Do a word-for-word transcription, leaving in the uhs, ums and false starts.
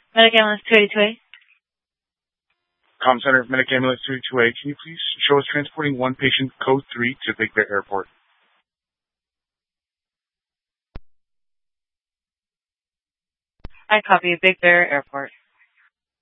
Medic Ambulance two eighty-two A. Com Center of Medic Ambulance two eighty-two A, can you please show us transporting one patient, code three, to Big Bear Airport? I copy Big Bear Airport.